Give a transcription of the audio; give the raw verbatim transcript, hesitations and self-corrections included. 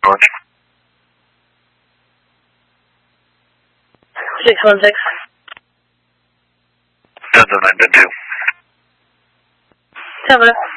North. six one six. Delta nine two. Cover.